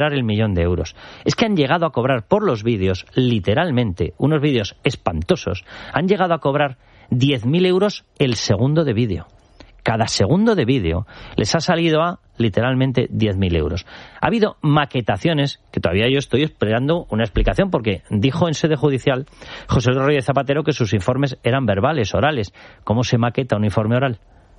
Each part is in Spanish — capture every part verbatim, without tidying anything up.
el millón de euros. Es que han llegado a cobrar por los vídeos, literalmente, unos vídeos espantosos, han llegado a cobrar diez mil euros el segundo de vídeo. Cada segundo de vídeo les ha salido a, literalmente, diez mil euros. Ha habido maquetaciones, que todavía yo estoy esperando una explicación, porque dijo en sede judicial José Luis Rodríguez Zapatero que sus informes eran verbales, orales. ¿Cómo se maqueta un informe oral?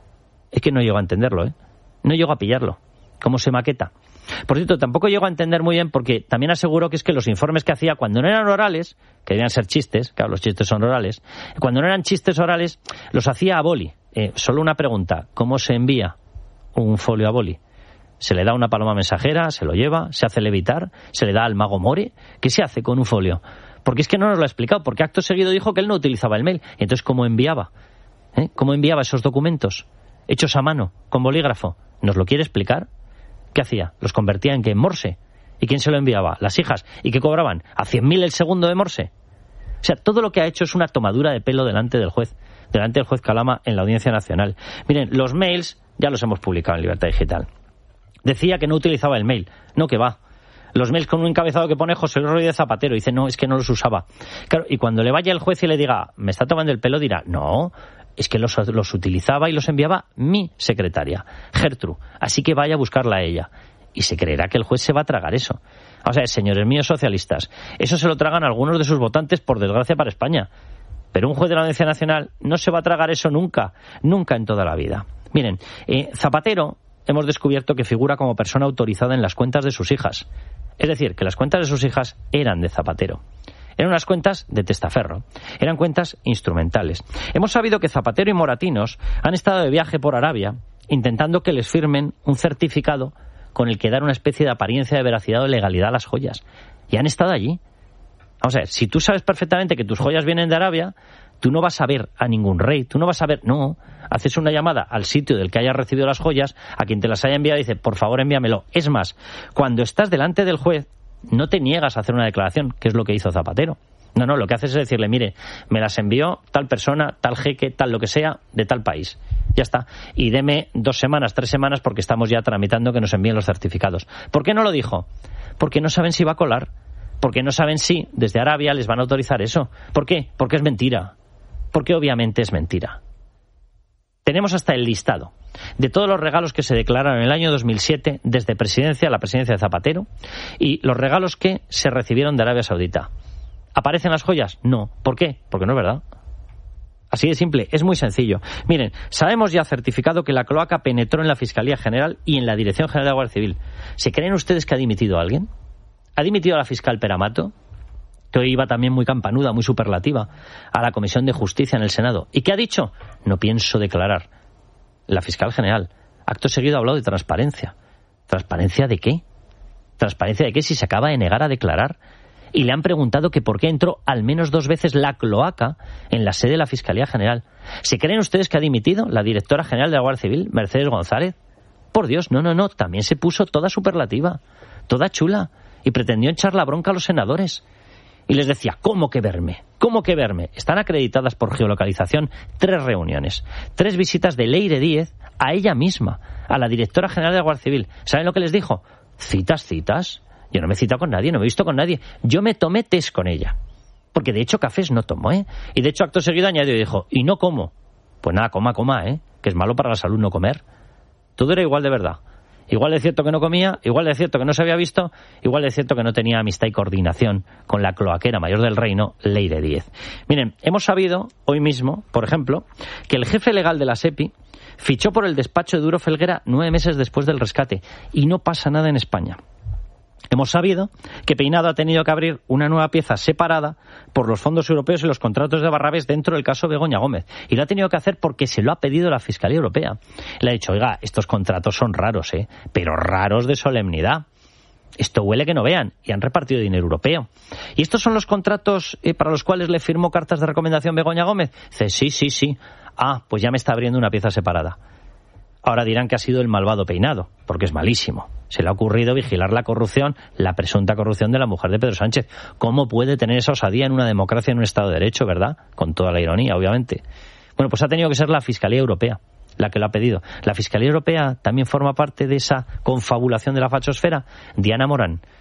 Es que no llego a entenderlo, ¿eh? No llego a pillarlo. ¿Cómo se maqueta? Por cierto, tampoco llego a entender muy bien, porque también aseguró que es que los informes que hacía cuando no eran orales, que debían ser chistes, claro, los chistes son orales, cuando no eran chistes orales, los hacía a boli. Eh, solo una pregunta, ¿cómo se envía un folio a boli? ¿Se le da una paloma mensajera, se lo lleva, se hace levitar, se le da al mago More? ¿Qué se hace con un folio? Porque es que no nos lo ha explicado, porque acto seguido dijo que él no utilizaba el mail. Entonces, ¿cómo enviaba? ¿Eh? ¿Cómo enviaba esos documentos hechos a mano, con bolígrafo? ¿Nos lo quiere explicar? ¿Qué hacía? ¿Los convertía en qué? ¿En Morse? ¿Y quién se lo enviaba? Las hijas. ¿Y qué cobraban? ¿A cien mil el segundo de Morse? O sea, todo lo que ha hecho es una tomadura de pelo delante del juez, delante del juez Calama en la Audiencia Nacional. Miren, los mails ya los hemos publicado en Libertad Digital. Decía que no utilizaba el mail. No, que va. Los mails con un encabezado que pone José Luis Rodríguez Zapatero. Dice, no, es que no los usaba. Claro, y cuando le vaya el juez y le diga, me está tomando el pelo, dirá, no, es que los, los utilizaba y los enviaba mi secretaria, Gertrude. Así que vaya a buscarla a ella. Y se creerá que el juez se va a tragar eso. O sea, señores míos socialistas, eso se lo tragan algunos de sus votantes, por desgracia para España. Pero un juez de la Audiencia Nacional no se va a tragar eso nunca, nunca en toda la vida. Miren, eh, Zapatero hemos descubierto que figura como persona autorizada en las cuentas de sus hijas. Es decir, que las cuentas de sus hijas eran de Zapatero. Eran unas cuentas de testaferro. Eran cuentas instrumentales. Hemos sabido que Zapatero y Moratinos han estado de viaje por Arabia intentando que les firmen un certificado con el que dar una especie de apariencia de veracidad o legalidad a las joyas. Y han estado allí. Vamos a ver, si tú sabes perfectamente que tus joyas vienen de Arabia, tú no vas a ver a ningún rey, tú no vas a ver... No, haces una llamada al sitio del que hayas recibido las joyas, a quien te las haya enviado y dice, por favor envíamelo. Es más, cuando estás delante del juez, no te niegas a hacer una declaración, que es lo que hizo Zapatero. No, no, lo que haces es decirle, mire, me las envió tal persona, tal jeque, tal lo que sea, de tal país. Ya está. Y deme dos semanas, tres semanas, porque estamos ya tramitando que nos envíen los certificados. ¿Por qué no lo dijo? Porque no saben si va a colar. Porque no saben si desde Arabia les van a autorizar eso. ¿Por qué? Porque es mentira. Porque obviamente es mentira. Tenemos hasta el listado de todos los regalos que se declararon en el año dos mil siete desde presidencia a la presidencia de Zapatero y los regalos que se recibieron de Arabia Saudita. ¿Aparecen las joyas? No. ¿Por qué? Porque no es verdad. Así de simple, es muy sencillo. Miren, sabemos ya certificado que la cloaca penetró en la Fiscalía General y en la Dirección General de la Guardia Civil. ¿Se creen ustedes que ha dimitido a alguien? ¿Ha dimitido a la fiscal Peramato? Que hoy iba también muy campanuda, muy superlativa, a la Comisión de Justicia en el Senado. ¿Y qué ha dicho? No pienso declarar. La fiscal general, acto seguido, ha hablado de transparencia. ¿Transparencia de qué? ¿Transparencia de qué si se acaba de negar a declarar? Y le han preguntado que por qué entró al menos dos veces la cloaca en la sede de la Fiscalía General. ¿Se creen ustedes que ha dimitido la directora general de la Guardia Civil, Mercedes González? Por Dios, no, no, no, también se puso toda superlativa, toda chula, y pretendió echar la bronca a los senadores. Y les decía, ¿cómo que verme? ¿Cómo que verme? Están acreditadas por geolocalización tres reuniones, tres visitas de Leire Díez a ella misma, a la directora general de la Guardia Civil. ¿Saben lo que les dijo? Citas, citas. Yo no me he citado con nadie, no me he visto con nadie. Yo me tomé test con ella. Porque de hecho cafés no tomo, ¿eh? Y de hecho acto seguido añadió y dijo, ¿y no como? Pues nada, coma, coma, ¿eh? Que es malo para la salud no comer. Todo era igual de verdad. Igual de cierto que no comía, igual de cierto que no se había visto, igual de cierto que no tenía amistad y coordinación con la cloaquera mayor del reino, Leire Díez. Miren, hemos sabido hoy mismo, por ejemplo, que el jefe legal de la SEPI fichó por el despacho de Duro Felguera nueve meses después del rescate y no pasa nada en España. Hemos sabido que Peinado ha tenido que abrir una nueva pieza separada por los fondos europeos y los contratos de Barrabés dentro del caso Begoña Gómez. Y lo ha tenido que hacer porque se lo ha pedido la Fiscalía Europea. Le ha dicho, oiga, estos contratos son raros, ¿eh? Pero raros de solemnidad. Esto huele que no vean. Y han repartido dinero europeo. ¿Y estos son los contratos eh, para los cuales le firmó cartas de recomendación Begoña Gómez? Dice, sí, sí, sí. Ah, pues ya me está abriendo una pieza separada. Ahora dirán que ha sido el malvado Peinado, porque es malísimo. Se le ha ocurrido vigilar la corrupción, la presunta corrupción de la mujer de Pedro Sánchez. ¿Cómo puede tener esa osadía en una democracia, en un Estado de Derecho, verdad? Con toda la ironía, obviamente. Bueno, pues ha tenido que ser la Fiscalía Europea. la que lo ha pedido. La Fiscalía Europea también forma parte de esa confabulación de la fachosfera. Diana Morán,